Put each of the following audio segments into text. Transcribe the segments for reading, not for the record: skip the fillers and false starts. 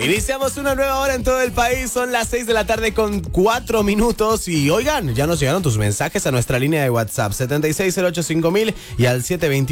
Iniciamos una nueva hora en todo el país, son las 6 de la tarde con 4 minutos y oigan, ya nos llegaron tus mensajes a nuestra línea de WhatsApp 76085000 y al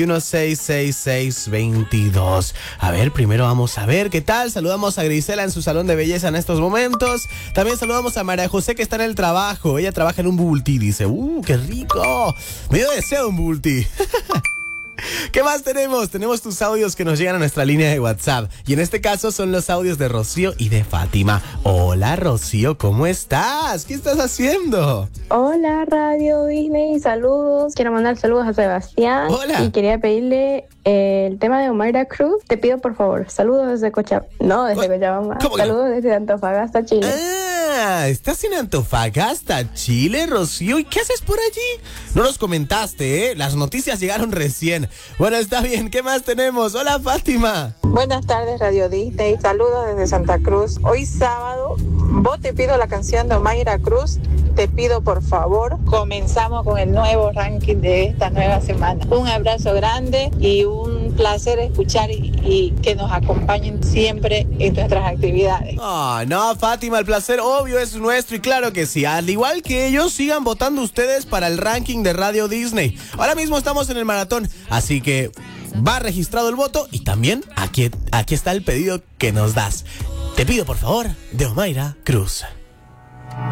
721-66622. A ver, primero vamos a ver qué tal, saludamos a Grisela en su salón de belleza en estos momentos, también saludamos a María José que está en el trabajo, ella trabaja en un bubble tea, dice, qué rico, me dio deseo un bubble tea. ¿Qué más tenemos? Tenemos tus audios que nos llegan a nuestra línea de WhatsApp. Y en este caso son los audios de Rocío y de Fátima. Hola Rocío, ¿cómo estás? ¿Qué estás haciendo? Hola Radio Disney, saludos. Quiero mandar saludos a Sebastián. Hola. Y quería pedirle el tema de Omaira Cruz. Te pido por favor, saludos desde Cochabamba. No, desde Cochabamba. Saludos desde Antofagasta, Chile. ¿Estás en Antofagasta, Chile, Rocío? ¿Y qué haces por allí? No nos comentaste, ¿eh? Las noticias llegaron recién. Bueno, está bien, ¿qué más tenemos? Hola, Fátima. Buenas tardes, Radio Disney. Saludos desde Santa Cruz. Hoy sábado, vos te pido la canción de Omaira Cruz. Te pido, por favor, comenzamos con el nuevo ranking de esta nueva semana. Un abrazo grande y un placer escuchar y que nos acompañen siempre en nuestras actividades. No, Fátima, el placer obvio es nuestro y claro que sí. Al igual que ellos, sigan votando ustedes para el ranking de Radio Disney. Ahora mismo estamos en el maratón, así que va registrado el voto y también aquí está el pedido que nos das. Te pido, por favor, de Omaira Cruz.